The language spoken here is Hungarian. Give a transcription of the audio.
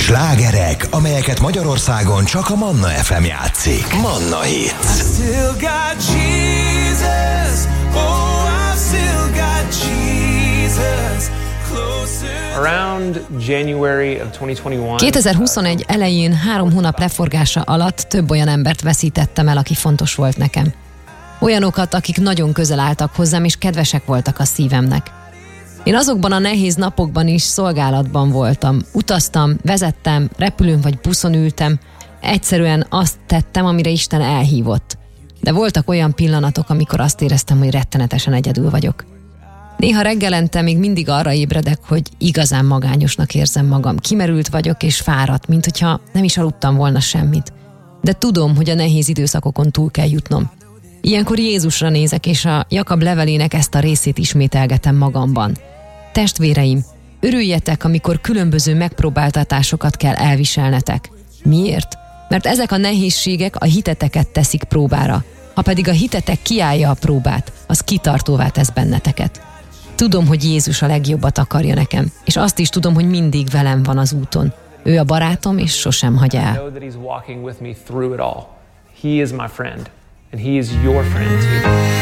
Slágerek, amelyeket Magyarországon csak a Manna FM játszik. Manna Hits. Around January of 2021, 2021 elején 3 hónap leforgása alatt több olyan embert veszítettem el, aki fontos volt nekem. Olyanokat, akik nagyon közel álltak hozzám, és kedvesek voltak a szívemnek. Én azokban a nehéz napokban is szolgálatban voltam. Utaztam, vezettem, repülőn vagy buszon ültem. Egyszerűen azt tettem, amire Isten elhívott. De voltak olyan pillanatok, amikor azt éreztem, hogy rettenetesen egyedül vagyok. Néha reggelente még mindig arra ébredek, hogy igazán magányosnak érzem magam. Kimerült vagyok és fáradt, mint hogyha nem is aludtam volna semmit. De tudom, hogy a nehéz időszakokon túl kell jutnom. Ilyenkor Jézusra nézek, és a Jakab levelének ezt a részét ismételgetem magamban. Testvéreim, örüljetek, amikor különböző megpróbáltatásokat kell elviselnetek. Miért? Mert ezek a nehézségek a hiteteket teszik próbára. Ha pedig a hitetek kiállja a próbát, az kitartóvá tesz benneteket. Tudom, hogy Jézus a legjobbat akarja nekem, és azt is tudom, hogy mindig velem van az úton. Ő a barátom, és sosem hagy el. He is my friend, and he is your friend too.